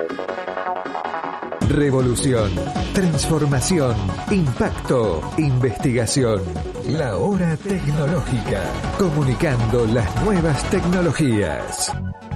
Revolución, transformación, impacto, investigación. La hora tecnológica, comunicando las nuevas tecnologías.